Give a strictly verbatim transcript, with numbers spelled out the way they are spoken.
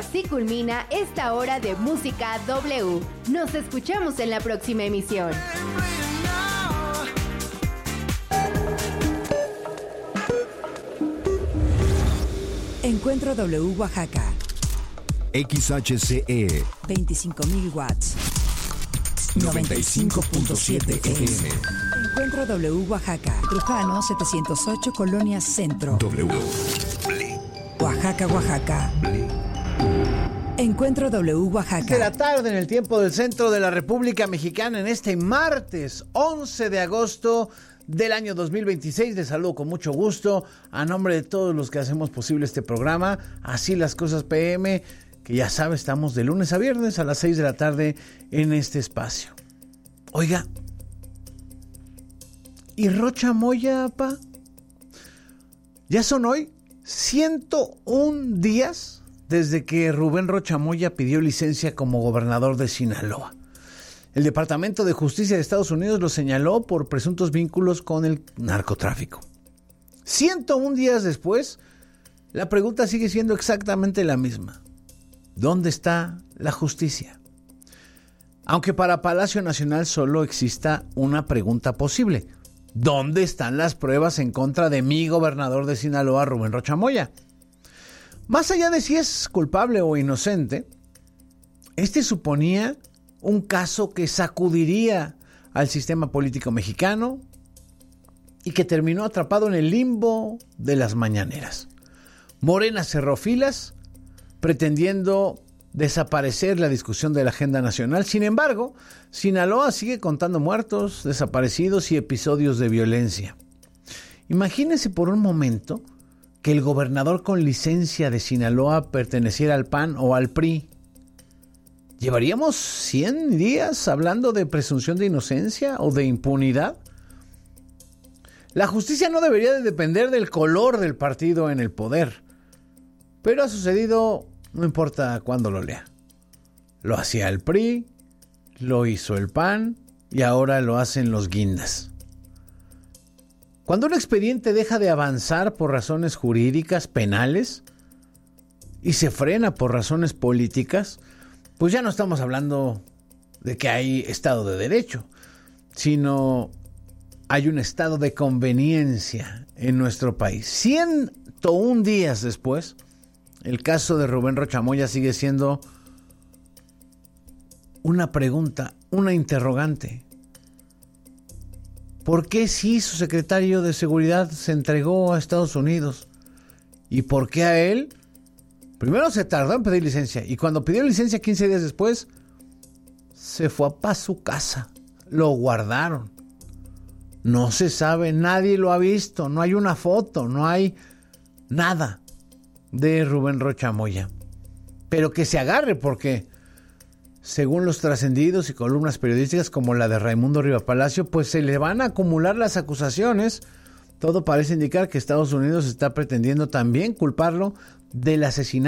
así culmina esta hora de Música W. Nos escuchamos en la próxima emisión. Encuentro W Oaxaca. X H C E veinticinco mil watts. noventa y cinco punto siete F M. Encuentro W Oaxaca. Trujano setecientos ocho, Colonia Centro. W. Oaxaca, Oaxaca. Encuentro W Oaxaca. De la tarde en el tiempo del centro de la República Mexicana en este martes once de agosto del año dos mil veintiséis. Les saludo con mucho gusto a nombre de todos los que hacemos posible este programa. Así las cosas P M, que ya sabe, estamos de lunes a viernes a las seis de la tarde en este espacio. Oiga, ¿y Rocha Moya, pa? Ya son hoy ciento un días desde que Rubén Rocha Moya pidió licencia como gobernador de Sinaloa. El Departamento de Justicia de Estados Unidos lo señaló por presuntos vínculos con el narcotráfico. ciento un días después, la pregunta sigue siendo exactamente la misma. ¿Dónde está la justicia? Aunque para Palacio Nacional solo exista una pregunta posible. ¿Dónde están las pruebas en contra de mi gobernador de Sinaloa, Rubén Rocha Moya? Más allá de si es culpable o inocente, este suponía un caso que sacudiría al sistema político mexicano y que terminó atrapado en el limbo de las mañaneras. Morena cerró filas pretendiendo desaparecer la discusión de la agenda nacional. Sin embargo, Sinaloa sigue contando muertos, desaparecidos y episodios de violencia. Imagínense por un momento que el gobernador con licencia de Sinaloa perteneciera al P A N o al P R I. ¿Llevaríamos cien días hablando de presunción de inocencia o de impunidad? La justicia no debería de depender del color del partido en el poder, pero ha sucedido, no importa cuándo lo lea. Lo hacía el P R I, lo hizo el P A N y ahora lo hacen los guindas. Cuando un expediente deja de avanzar por razones jurídicas, penales, y se frena por razones políticas, pues ya no estamos hablando de que hay Estado de Derecho, sino hay un estado de conveniencia en nuestro país. ciento un días después, el caso de Rubén Rocha Moya sigue siendo una pregunta, una interrogante. ¿Por qué si su secretario de Seguridad se entregó a Estados Unidos? ¿Y por qué a él? Primero se tardó en pedir licencia y cuando pidió licencia quince días después, se fue a su casa. Lo guardaron. No se sabe, nadie lo ha visto, no hay una foto, no hay nada de Rubén Rocha Moya. Pero que se agarre porque, según los trascendidos y columnas periodísticas como la de Raimundo Riva Palacio, pues se le van a acumular las acusaciones. Todo parece indicar que Estados Unidos está pretendiendo también culparlo del asesinato